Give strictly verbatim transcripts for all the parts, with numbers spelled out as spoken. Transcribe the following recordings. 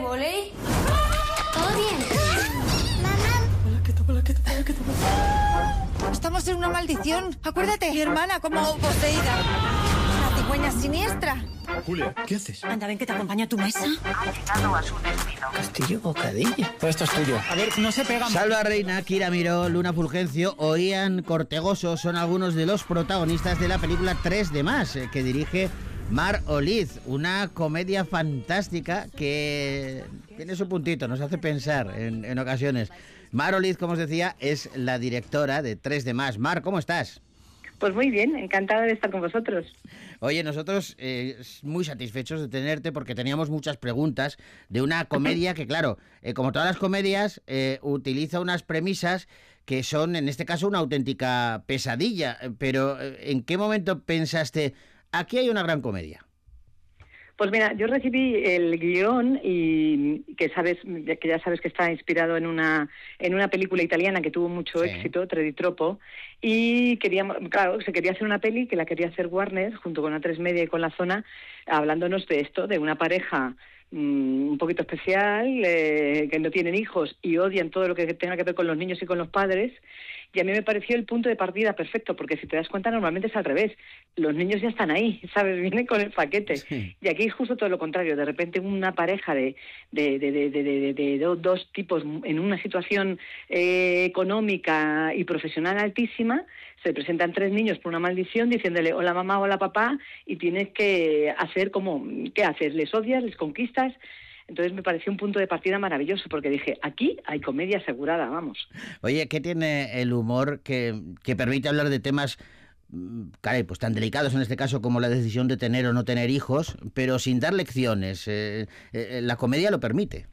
volei? ¿Todo bien? Estamos en una maldición. Acuérdate, mi hermana como poseída. La cigüeña siniestra. Julia, ¿qué haces? Anda, ven que te acompaño a tu mesa. Ha llegado a su destino. Castillo Bocadillo. Todo esto es tuyo. A ver, no se pegan. Salva Reina, Kira Miró, Luna Fulgencio o Ian Cortegoso son algunos de los protagonistas de la película tres de más, que dirige Mar Oliz, una comedia fantástica que tiene su puntito, nos hace pensar en, en ocasiones. Mar Oliz, como os decía, es la directora de tres de más. Mar, ¿cómo estás? Pues muy bien, encantada de estar con vosotros. Oye, nosotros eh, muy satisfechos de tenerte porque teníamos muchas preguntas de una comedia que, claro, eh, como todas las comedias, eh, utiliza unas premisas que son, en este caso, una auténtica pesadilla. Pero, eh, ¿en qué momento pensaste, aquí hay una gran comedia? Pues mira, yo recibí el guión y que sabes que ya sabes que está inspirado en una en una película italiana que tuvo mucho sí. éxito, Tre di Troppo, y queríamos, claro, se quería hacer una peli que la quería hacer Warner junto con A tres Media y con La Zona, hablándonos de esto, de una pareja mmm, un poquito especial, eh, que no tienen hijos y odian todo lo que tenga que ver con los niños y con los padres. Y a mí me pareció el punto de partida perfecto, porque si te das cuenta normalmente es al revés. Los niños ya están ahí, ¿sabes? Vienen con el paquete. Sí. Y aquí es justo todo lo contrario. De repente una pareja de, de, de, de, de, de, de dos, dos tipos en una situación eh, económica y profesional altísima, se presentan tres niños por una maldición diciéndole hola mamá, hola papá, y tienes que hacer como, ¿qué haces? ¿Les odias? ¿Les conquistas? Entonces me pareció un punto de partida maravilloso, porque dije, aquí hay comedia asegurada, vamos. Oye, ¿qué tiene el humor que, que permite hablar de temas, caray, pues tan delicados en este caso como la decisión de tener o no tener hijos, pero sin dar lecciones? Eh, eh, la comedia lo permite.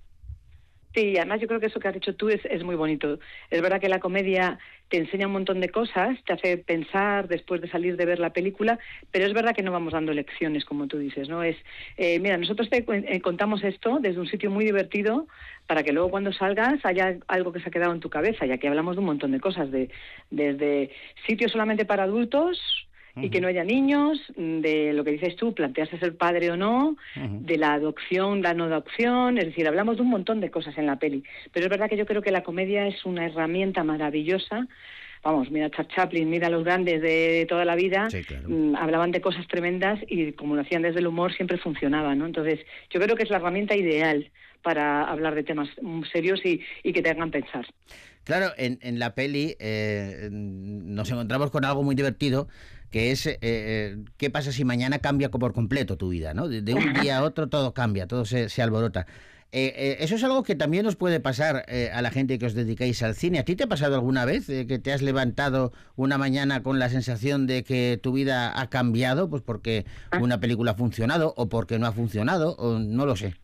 Sí, además yo creo que eso que has dicho tú es, es muy bonito. Es verdad que la comedia te enseña un montón de cosas, te hace pensar después de salir de ver la película, pero es verdad que no vamos dando lecciones, como tú dices, ¿no? Es, eh, mira, nosotros te eh, contamos esto desde un sitio muy divertido para que luego cuando salgas haya algo que se ha quedado en tu cabeza, ya que hablamos de un montón de cosas, de desde sitios solamente para adultos y que no haya niños, de lo que dices tú, plantearse ser padre o no, uh-huh. de la adopción, la no adopción, es decir, hablamos de un montón de cosas en la peli. Pero es verdad que yo creo que la comedia es una herramienta maravillosa. Vamos, mira Charles Chaplin, mira los grandes de toda la vida, sí, claro. mmm, hablaban de cosas tremendas y como lo hacían desde el humor siempre funcionaba, ¿no? Entonces, yo creo que es la herramienta ideal para hablar de temas serios y, y que te hagan pensar. Claro, en, en la peli eh, nos encontramos con algo muy divertido, que es eh, qué pasa si mañana cambia por completo tu vida, ¿no? De, de un día a otro todo cambia, todo se, se alborota. Eh, eh, eso es algo que también os puede pasar eh, a la gente que os dedicáis al cine. ¿A ti te ha pasado alguna vez eh, que te has levantado una mañana con la sensación de que tu vida ha cambiado, pues porque una película ha funcionado o porque no ha funcionado, o no lo sé?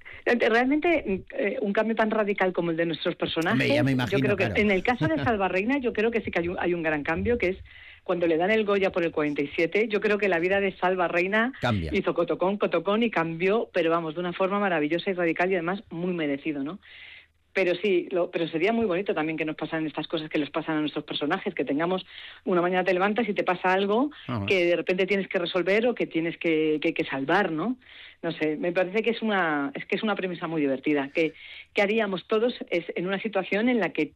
Realmente eh, un cambio tan radical como el de nuestros personajes, Me, ya me imagino, yo creo que claro. En el caso de Salva Reina yo creo que sí que hay un, hay un gran cambio, que es cuando le dan el Goya por el cuarenta y siete, yo creo que la vida de Salva Reina Cambia. hizo cotocón, cotocón y cambió, pero vamos, de una forma maravillosa y radical y además muy merecido, ¿no? Pero sí, lo, pero sería muy bonito también que nos pasaran estas cosas que les pasan a nuestros personajes, que tengamos una mañana te levantas y te pasa algo uh-huh. que de repente tienes que resolver o que tienes que, que, que salvar, ¿no? No sé, me parece que es una es que es una premisa muy divertida. Que, ¿Qué haríamos todos es, en una situación en la que